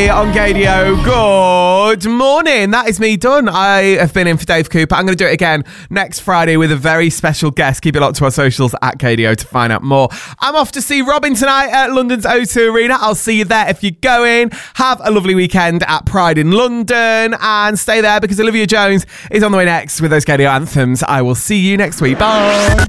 Friday on KDO. Good morning. That is me done. I have been in for Dave Cooper. I'm going to do it again next Friday with a very special guest. Keep it locked to our socials at KDO to find out more. I'm off to see Robin tonight at London's O2 Arena. I'll see you there if you're going. Have a lovely weekend at Pride in London and stay there because Olivia Jones is on the way next with those KDO anthems. I will see you next week. Bye.